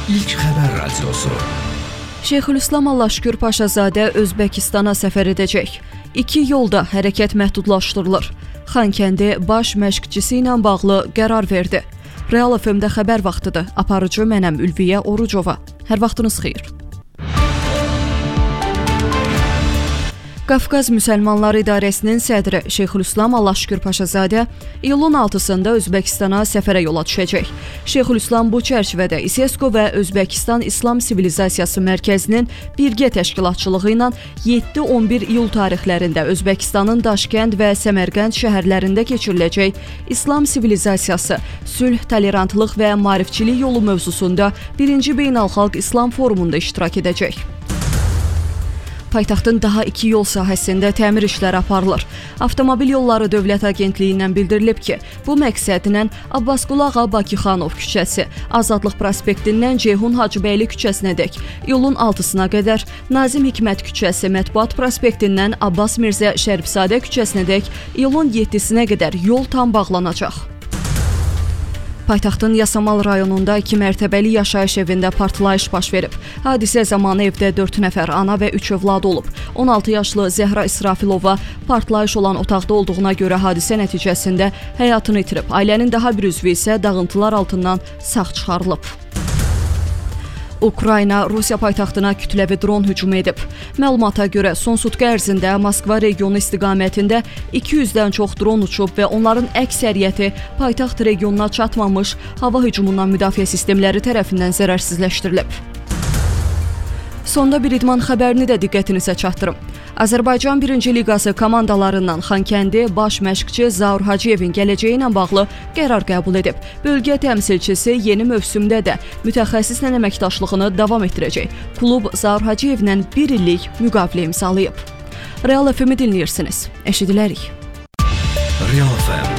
İlk xəbər radiosu. Şeyxülislam Allahşükür Paşazadə Özbəkistana səfər edəcək. 2 yolda hərəkət məhdudlaşdırılır. Xankəndi baş məşqçisi ilə bağlı qərar verdi. Real FM-də xəbər vaxtıdır. Aparıcı mənəm Ülviyə Orucova. Hər vaxtınız xeyir. Qafqaz Müsəlmanları İdarəsinin sədri Şeyxülislam Allahşükür Paşazadə iyulun 6-sında Özbəkistana səfərə yola düşəcək. Şeyxülislam bu çərçivədə İSESCO və Özbəkistan İslam Sivilizasiyası Mərkəzinin birgə təşkilatçılığı ilə 7-11 iyul tarixlərində Özbəkistanın Daşkənd və Səmərqənd şəhərlərində keçiriləcək İslam Sivilizasiyası, sülh, tolerantlıq və maarifçilik yolu mövzusunda 1-ci Beynəlxalq İslam Forumunda iştirak edəcək. Paytaxtın daha 2 yol sahəsində təmir işləri aparılır. Avtomobil Yolları Dövlət Agentliyindən bildirilib ki, bu məqsədlə Abbasqulu Ağa Bakıxanov küçəsi, Azadlıq prospektindən Ceyhun Hacıbəyli küçəsinədək, iyulun 6-sına qədər Nazim Hikmət küçəsi, Mətbuat prospektindən Abbas Mirzə Şərifzadə küçəsinədək, iyulun 7-sinə qədər yol tam bağlanacaq. Paytaxtın Yasamal rayonunda 2 mərtəbəli yaşayış evində partlayış baş verib. Hadisə zamanı evdə 4 nəfər ana və 3 övlad olub. 16 yaşlı Zəhra İsrafilova partlayış olan otaqda olduğuna görə hadisə nəticəsində həyatını itirib. Ailənin daha bir üzvü isə dağıntılar altından sağ çıxarılıb. Ukrayna Rusiya paytaxtına kütləvi dron hücum edib. Məlumata görə son sutka ərzində Moskva regionu istiqamətində 200-dən çox dron uçub və onların əksəriyyəti paytaxt regionuna çatmamış hava hücumundan müdafiə sistemləri tərəfindən zərərsizləşdirilib. Sonda bir idman xəbərini də diqqətinizə çatdırım. Azərbaycan 1-ci liqası komandalarından Xankəndi baş məşqçi Zaur Hacıyevin gələcəyi ilə bağlı qərar qəbul edib. Bölgə təmsilçisi yeni mövsümdə də mütəxəssislə əməkdaşlığını davam etdirəcək. Klub Zaur Hacıyevlə 1 illik müqavilə imzalayıb. Real FM-i dinləyirsiniz. Eşidilərik. Real FM